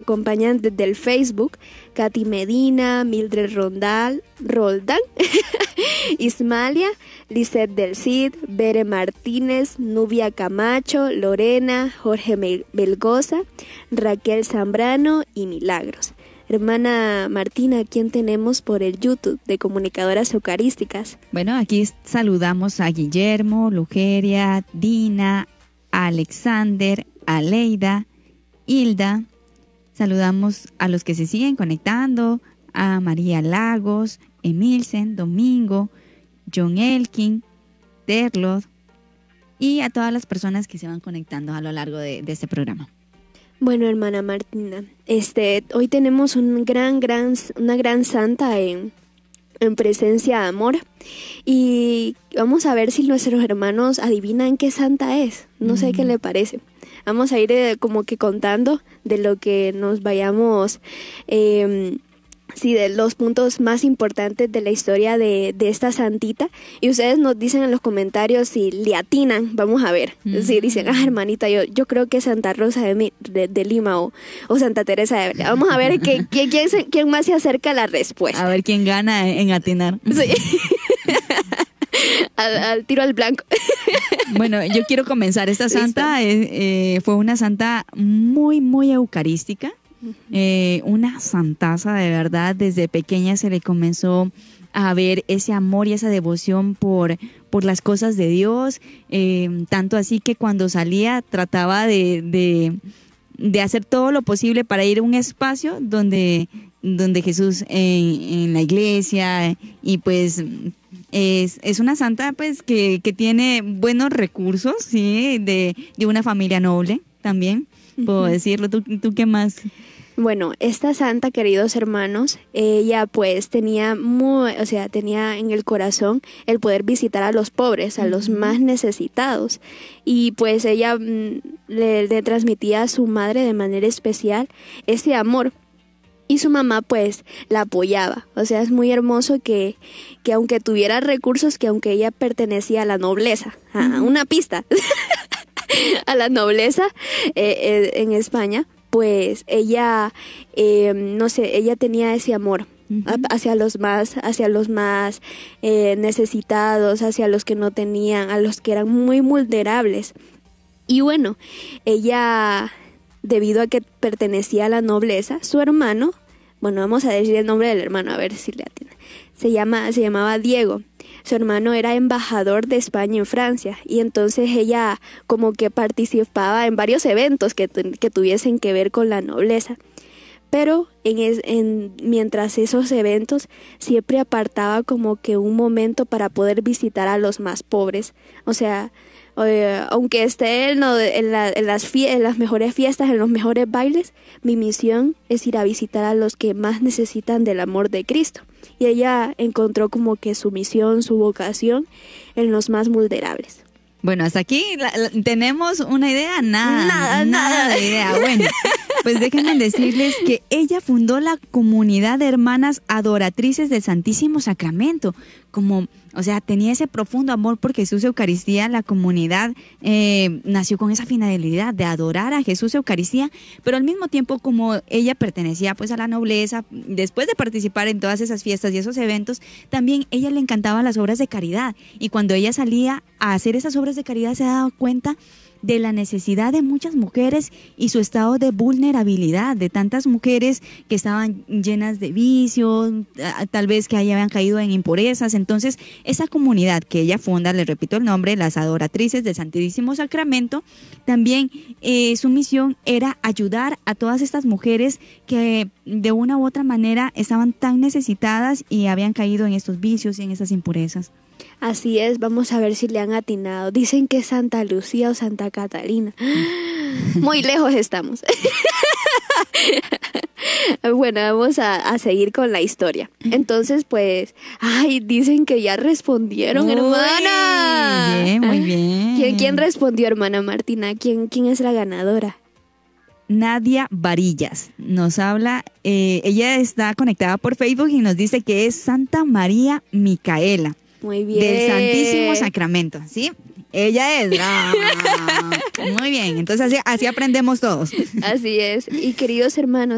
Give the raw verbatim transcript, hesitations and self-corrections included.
acompañan desde el Facebook: Katy Medina, Mildred Rondal, Roldán, Ismalia, Lisette del Cid, Bere Martínez, Nubia Camacho, Lorena, Jorge Belgoza, Raquel Zambrano y Milagros. Hermana Martina, ¿quién tenemos por el YouTube de Comunicadoras Eucarísticas? Bueno, aquí saludamos a Guillermo, Lugeria, Dina, Alexander, Aleida, Hilda. Saludamos a los que se siguen conectando, a María Lagos, Emilsen, Domingo, John Elkin, Terlod y a todas las personas que se van conectando a lo largo de, de este programa. Bueno, hermana Martina, este, hoy tenemos un gran, gran, una gran santa en, en presencia de amor y vamos a ver si nuestros hermanos adivinan qué santa es. No sé mm. qué le parece. Vamos a ir eh, como que contando de lo que nos vayamos, eh, sí, de los puntos más importantes de la historia de, de esta santita. Y ustedes nos dicen en los comentarios si le atinan. Vamos a ver. Mm. Si dicen, ah, hermanita, yo, yo creo que Santa Rosa de, de, de Lima o, o Santa Teresa de Ávila. Vamos a ver que, que, quién, se, quién más se acerca a la respuesta. A ver quién gana en atinar. Sí. al, al tiro al blanco. Bueno, yo quiero comenzar. Esta santa eh, eh, fue una santa muy, muy eucarística. Eh, una santaza de verdad. Desde pequeña se le comenzó a ver ese amor y esa devoción por, por las cosas de Dios, eh, tanto así que cuando salía trataba de, de, de hacer todo lo posible para ir a un espacio donde, donde Jesús en, en la iglesia, y pues es, es una santa pues que, que tiene buenos recursos, sí, de, de una familia noble también, puedo uh-huh. decirlo. ¿Tú, tú qué más? Bueno, esta santa, queridos hermanos, ella pues tenía muy, o sea, tenía en el corazón el poder visitar a los pobres, a uh-huh. los más necesitados, y pues ella mm, le, le transmitía a su madre de manera especial ese amor. Y su mamá pues la apoyaba. O sea, es muy hermoso que, que aunque tuviera recursos, que aunque ella pertenecía a la nobleza, a una pista, a la nobleza eh, eh, en España, pues ella, eh, no sé, ella tenía ese amor uh-huh. hacia los más, hacia los más eh, necesitados, hacia los que no tenían, a los que eran muy vulnerables. Y bueno, ella, debido a que pertenecía a la nobleza, su hermano, bueno, vamos a decir el nombre del hermano, a ver si le atiende. Se llama, se llamaba Diego. Su hermano era embajador de España en Francia, y entonces ella como que participaba en varios eventos que, que tuviesen que ver con la nobleza. Pero en, es, en mientras esos eventos siempre apartaba como que un momento para poder visitar a los más pobres. O sea, eh, aunque esté en, lo, en, la, en, las fie- en las mejores fiestas, en los mejores bailes, mi misión es ir a visitar a los que más necesitan del amor de Cristo. Y ella encontró como que su misión, su vocación en los más vulnerables. Bueno, hasta aquí la, la, tenemos una idea, nada, nada, nada, nada de idea. Bueno, pues déjenme decirles que ella fundó la comunidad de hermanas adoratrices del Santísimo Sacramento. Como, o sea, tenía ese profundo amor por Jesús Eucaristía. La comunidad eh, nació con esa finalidad de adorar a Jesús Eucaristía, pero al mismo tiempo, como ella pertenecía pues a la nobleza, después de participar en todas esas fiestas y esos eventos, también ella le encantaban las obras de caridad, y cuando ella salía a hacer esas obras de caridad se daba cuenta de la necesidad de muchas mujeres y su estado de vulnerabilidad, de tantas mujeres que estaban llenas de vicios, tal vez que habían caído en impurezas. Entonces, esa comunidad que ella funda, le repito el nombre, las adoratrices del Santísimo Sacramento, también eh, su misión era ayudar a todas estas mujeres que de una u otra manera estaban tan necesitadas y habían caído en estos vicios y en estas impurezas. Así es, vamos a ver si le han atinado. Dicen que es Santa Lucía o Santa Catalina. Muy lejos estamos. Bueno, vamos a, a seguir con la historia. Entonces, pues, ay, dicen que ya respondieron, Uy, hermana. Muy bien, muy bien. ¿Quién, quién respondió, hermana Martina? ¿Quién, quién es la ganadora? Nadia Varillas nos habla, eh, ella está conectada por Facebook y nos dice que es Santa María Micaela. Muy bien. Del Santísimo Sacramento, ¿sí? Ella es. Ah, muy bien, entonces así, así aprendemos todos. Así es. Y queridos hermanos,